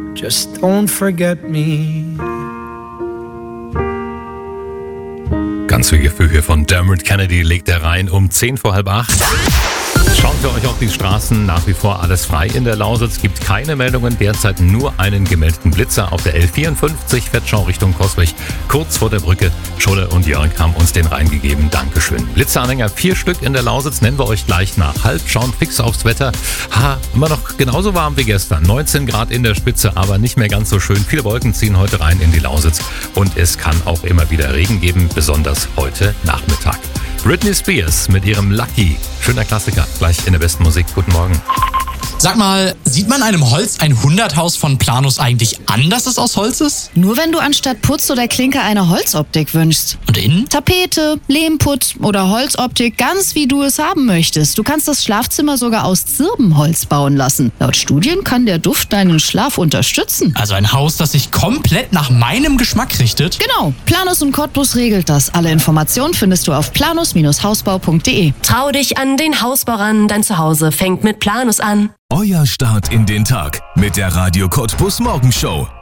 just don't forget me. Ganz viel Gefühl hier von Dermot Kennedy legt er rein um 7:10. Schauen wir euch auf die Straßen, nach wie vor alles frei in der Lausitz, gibt keine Meldungen, derzeit nur einen gemeldeten Blitzer auf der L54 Fettschau Richtung Coswig, kurz vor der Brücke. Scholle und Jörg haben uns den reingegeben, Dankeschön. Blitzeranhänger 4 Stück in der Lausitz, nennen wir euch gleich nach. Schauen fix aufs Wetter, immer noch genauso warm wie gestern, 19 Grad in der Spitze, aber nicht mehr ganz so schön. Viele Wolken ziehen heute rein in die Lausitz und es kann auch immer wieder Regen geben, besonders heute Nachmittag. Britney Spears mit ihrem Lucky. Schöner Klassiker, gleich in der besten Musik. Guten Morgen. Sag mal, sieht man einem Holz ein 100-Haus von Planus eigentlich an, dass es aus Holz ist? Nur wenn du anstatt Putz oder Klinker eine Holzoptik wünschst. Und innen? Tapete, Lehmputz oder Holzoptik, ganz wie du es haben möchtest. Du kannst das Schlafzimmer sogar aus Zirbenholz bauen lassen. Laut Studien kann der Duft deinen Schlaf unterstützen. Also ein Haus, das sich komplett nach meinem Geschmack richtet? Genau, Planus und Cottbus regelt das. Alle Informationen findest du auf planus-hausbau.de. Trau dich an den Hausbau ran, dein Zuhause fängt mit Planus an. Euer Start in den Tag mit der Radio Cottbus Morgenshow.